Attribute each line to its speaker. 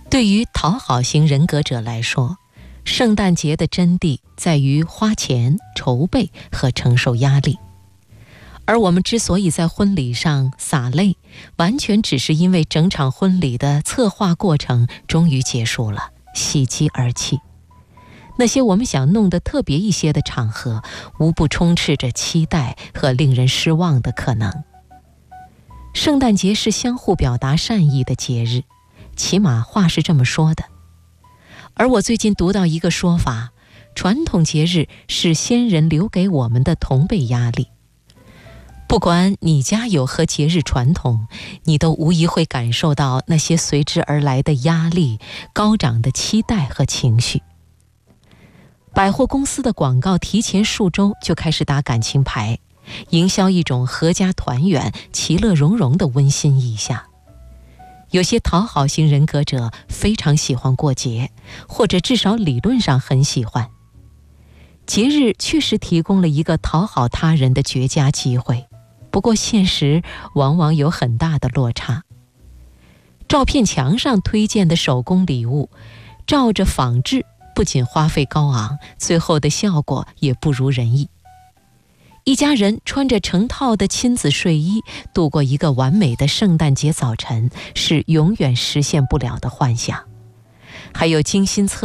Speaker 1: 对于讨好型人格者来说，圣诞节的真谛在于花钱、筹备和承受压力。而我们之所以在婚礼上洒泪，完全只是因为整场婚礼的策划过程终于结束了，喜极而泣。那些我们想弄得特别一些的场合，无不充斥着期待和令人失望的可能。圣诞节是相互表达善意的节日，起码话是这么说的。而我最近读到一个说法，传统节日是先人留给我们的同辈压力。不管你家有何节日传统，你都无疑会感受到那些随之而来的压力、高涨的期待和情绪。百货公司的广告提前数周就开始打感情牌，营销一种合家团圆、其乐融融的温馨意象。有些讨好型人格者非常喜欢过节，或者至少理论上很喜欢。节日确实提供了一个讨好他人的绝佳机会，不过现实往往有很大的落差。照片墙上推荐的手工礼物，照着仿制，不仅花费高昂，最后的效果也不如人意。一家人穿着成套的亲子睡衣度过一个完美的圣诞节早晨，是永远实现不了的幻想。还有精心策